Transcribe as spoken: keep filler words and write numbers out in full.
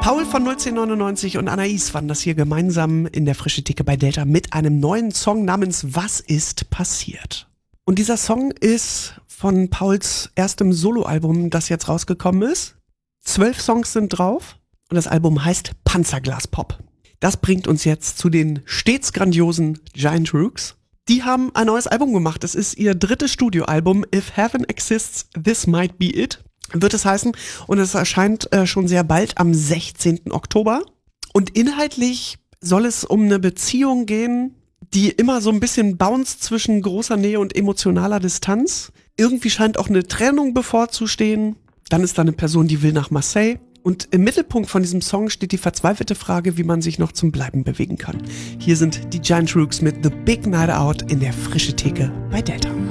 Paul von neunzehnhundertneunundneunzig und Anais waren das hier gemeinsam in der Frische Theke bei Delta mit einem neuen Song namens Was ist passiert? Und dieser Song ist von Pauls erstem Soloalbum, das jetzt rausgekommen ist. Zwölf Songs sind drauf und das Album heißt Panzerglas-Pop. Das bringt uns jetzt zu den stets grandiosen Giant Rooks. Die haben ein neues Album gemacht. Das ist ihr drittes Studioalbum. If Heaven Exists, This Might Be It, wird es heißen. Und es erscheint äh, schon sehr bald am sechzehnten Oktober. Und inhaltlich soll es um eine Beziehung gehen, die immer so ein bisschen bounced zwischen großer Nähe und emotionaler Distanz. Irgendwie scheint auch eine Trennung bevorzustehen. Dann ist da eine Person, die will nach Marseille. Und im Mittelpunkt von diesem Song steht die verzweifelte Frage, wie man sich noch zum Bleiben bewegen kann. Hier sind die Giant Rooks mit The Big Night Out in der Frische Theke bei Delta.